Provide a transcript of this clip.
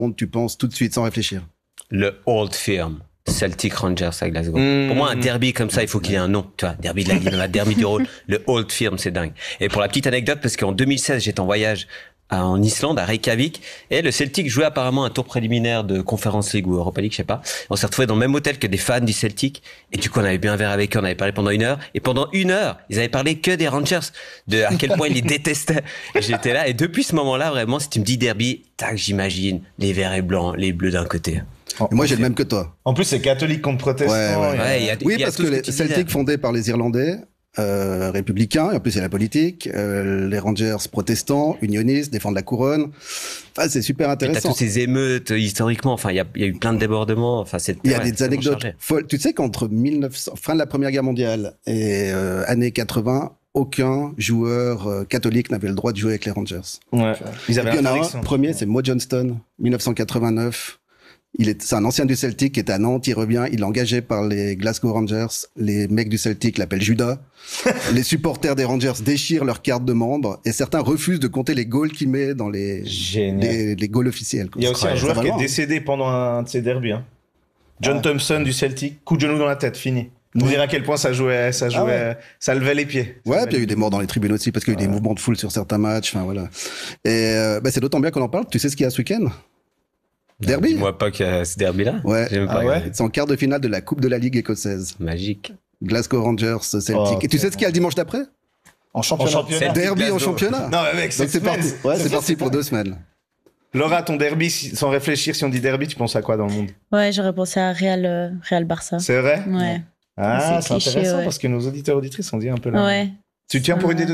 tu penses tout de suite sans réfléchir? Le Old Firm. Celtic Rangers à Glasgow. Pour moi, un derby comme ça, il faut qu'il y ait un nom. Tu vois, derby de la Ligue, derby du Rhône. Le Old Firm, c'est dingue. Et pour la petite anecdote, parce qu'en 2016, j'étais en voyage en Islande, à Reykjavik, et le Celtic jouait apparemment un tour préliminaire de Conference League ou Europa League, je sais pas. On s'est retrouvés dans le même hôtel que des fans du Celtic, et du coup, on avait bu un verre avec eux, on avait parlé pendant 1 heure, et pendant 1 heure, ils avaient parlé que des Rangers, de à quel point ils les détestaient. Et j'étais là, et depuis ce moment-là, vraiment, si tu me dis derby, tac, j'imagine les verts et blancs, les bleus d'un côté. Et moi, j'ai le même que toi. En plus, c'est catholique contre protestant. Oui, parce que les Celtic fondés par les Irlandais, républicains, et en plus il y a la politique, les Rangers protestants, unionistes, défendent la couronne. Enfin, c'est super intéressant. T'as toutes ces émeutes historiquement, enfin il y a eu plein de débordements. Enfin il y a des anecdotes folles. Tu sais qu'entre 1900, fin de la Première Guerre mondiale et années 80, aucun joueur catholique n'avait le droit de jouer avec les Rangers. Ouais. Ils avaient un premier, c'est Mo Johnston, 1989. C'est un ancien du Celtic qui était à Nantes, il revient, il est engagé par les Glasgow Rangers, les mecs du Celtic l'appellent Judas, les supporters des Rangers déchirent leur carte de membre et certains refusent de compter les goals qu'il met dans les goals officiels. Il y a aussi un joueur qui est décédé pendant un de ces derbies. Hein. John Thompson du Celtic, coup de genou dans la tête, fini. Pour dire à quel point ça jouait, ça levait les pieds. Ouais, puis il y a eu des morts dans les tribunes aussi parce qu'il y a eu des mouvements de foule sur certains matchs, enfin voilà. Et c'est d'autant bien qu'on en parle, tu sais ce qu'il y a ce week-end? Derby. Dis-moi pas que ce derby-là. Ouais. C'est en quart de finale de la Coupe de la Ligue écossaise. Magique. Glasgow Rangers, Celtic. Et tu sais ce qu'il y a le dimanche d'après? En championnat. Derby en championnat. Non, mais mec, c'est parti. Ouais, c'est parti pour 2 semaines. Laura, ton derby, sans réfléchir, si on dit derby, tu penses à quoi dans le monde? Ouais, j'aurais pensé à Real Barça. C'est vrai? Ouais. Ah, c'est intéressant parce que nos auditeurs auditrices ont dit un peu là. Ouais. Tu tiens pour une des deux